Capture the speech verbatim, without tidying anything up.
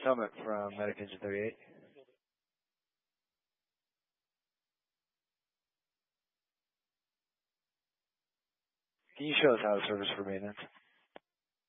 Summit from Medic Engine thirty-eight. Can you show us how to service for maintenance?